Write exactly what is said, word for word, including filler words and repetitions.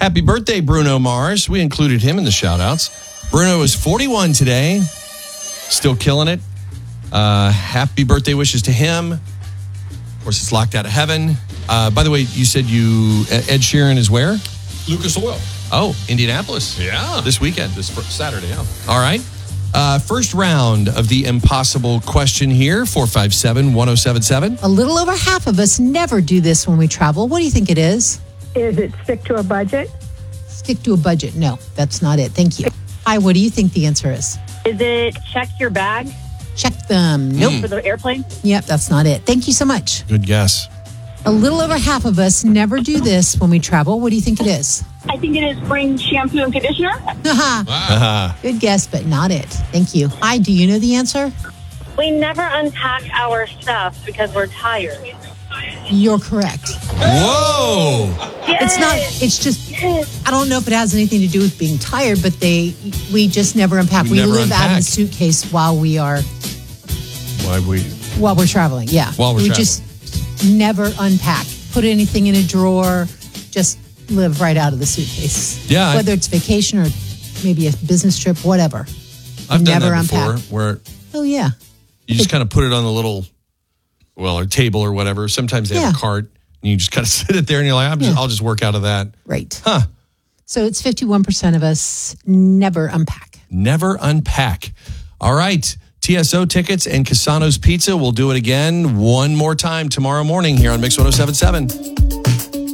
Happy birthday, Bruno Mars. We included him in the shout-outs. Bruno is forty-one today. Still killing it. Uh, happy birthday wishes to him. Of course, it's Locked Out of Heaven. Uh, by the way, you said you Ed Sheeran is where? Lucas Oil. Oh, Indianapolis. Yeah. This weekend. This fr- Saturday, yeah. All right. Uh, first round of the impossible question here, four five seven, one oh seven seven. A little over half of us never do this when we travel. What do you think it is? Is it stick to a budget? Stick to a budget. No, that's not it. Thank you. Hi, what do you think the answer is? Is it check your bag Check them. Nope. for the airplane? Yep, that's not it. Thank you so much. Good guess. A little over half of us never do this when we travel. What do you think it is? I think it is bring shampoo and conditioner. Haha. Uh, Good guess, but not it. Thank you. Hi, do you know the answer? We never unpack our stuff because we're tired. You're correct. whoa. It's not, it's just, I don't know if it has anything to do with being tired, but they, we just never unpack. We We, never live out of unpack. the suitcase while we are, Why we? while we're traveling. Yeah. While we're we traveling. just never unpack. Put anything in a drawer. Just live right out of the suitcase. Yeah, I- Whether it's vacation or maybe a business trip, whatever. I've done Never that before, unpack. where Oh, yeah. you just kind of put it on the little, well, or table or whatever. Sometimes they have a Yeah. cart, and you just kind of sit it there, and you're like, I'm just, Yeah. I'll just work out of that. Right. Huh. So it's fifty-one percent of us never unpack. Never unpack. All right. T S O tickets and Casano's Pizza. We'll do it again one more time tomorrow morning here on Mix one oh seven point seven.